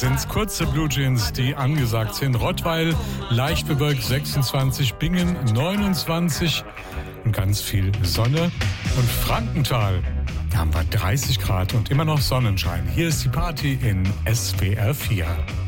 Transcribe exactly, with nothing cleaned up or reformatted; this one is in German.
sind's kurze Blue Jeans, die angesagt sind. Rottweil, leicht bewölkt sechsundzwanzig, Bingen neunundzwanzig und ganz viel Sonne. Und Frankenthal, da haben wir dreißig Grad und immer noch Sonnenschein. Hier ist die Party in S W R vier.